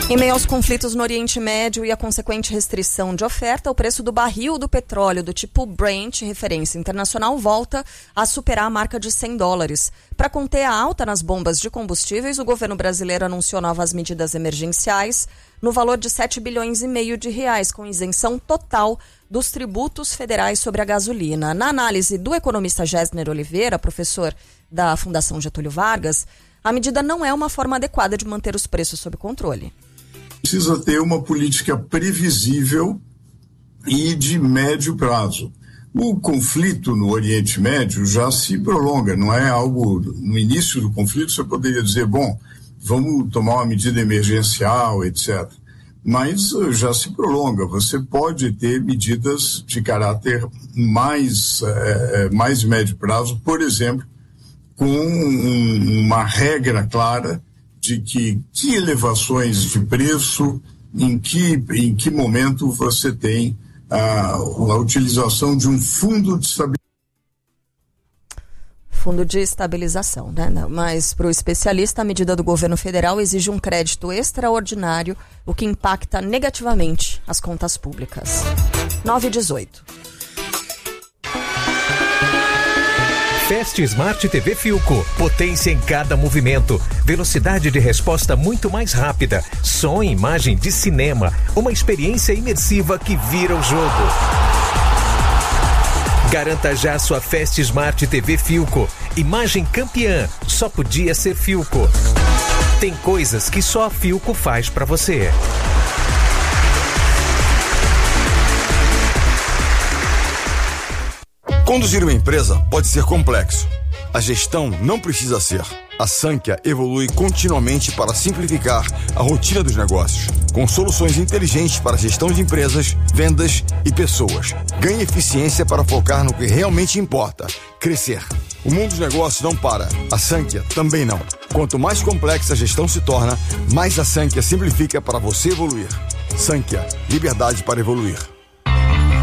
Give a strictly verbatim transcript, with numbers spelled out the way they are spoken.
Em meio aos conflitos no Oriente Médio e a consequente restrição de oferta, o preço do barril do petróleo do tipo Brent, referência internacional, volta a superar a marca de cem dólares. Para conter a alta nas bombas de combustíveis, o governo brasileiro anunciou novas medidas emergenciais no valor de sete bilhões e meio de reais, com isenção total dos tributos federais sobre a gasolina. Na análise do economista Gessner Oliveira, professor da Fundação Getúlio Vargas, a medida não é uma forma adequada de manter os preços sob controle. Precisa ter uma política previsível e de médio prazo. O conflito no Oriente Médio já se prolonga, não é algo... No início do conflito você poderia dizer, bom, vamos tomar uma medida emergencial, etcétera. Mas já se prolonga. Você pode ter medidas de caráter mais, é, mais médio prazo, por exemplo, com um, uma regra clara de que, que elevações de preço, em que, em que momento você tem a, a utilização de um fundo de estabilização. Fundo de estabilização, né? Mas para o especialista, a medida do governo federal exige um crédito extraordinário, o que impacta negativamente as contas públicas. nove e dezoito. Fast Smart T V Philco. Potência em cada movimento. Velocidade de resposta muito mais rápida. Som e imagem de cinema. Uma experiência imersiva que vira o jogo. Garanta já sua Fast Smart T V Philco. Imagem campeã. Só podia ser Philco. Tem coisas que só a Philco faz pra você. Conduzir uma empresa pode ser complexo. A gestão não precisa ser. A Sankhya evolui continuamente para simplificar a rotina dos negócios, com soluções inteligentes para a gestão de empresas, vendas e pessoas. Ganhe eficiência para focar no que realmente importa: crescer. O mundo dos negócios não para. A Sankhya também não. Quanto mais complexa a gestão se torna, mais a Sankhya simplifica para você evoluir. Sankhya, liberdade para evoluir.